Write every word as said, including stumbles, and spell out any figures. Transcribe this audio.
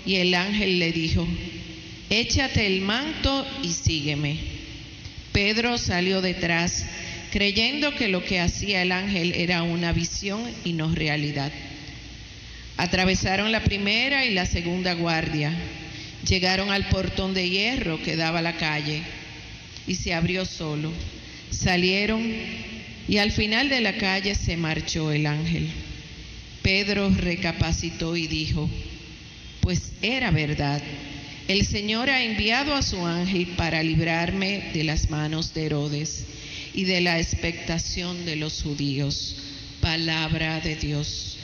y el ángel le dijo: échate el manto y sígueme. Pedro salió detrás, creyendo que lo que hacía el ángel era una visión y no realidad. Atravesaron la primera y la segunda guardia. Llegaron al portón de hierro que daba a la calle y se abrió solo. Salieron y al final de la calle se marchó el ángel. Pedro recapacitó y dijo: pues era verdad, el Señor ha enviado a su ángel para librarme de las manos de Herodes y de la expectación de los judíos. Palabra de Dios.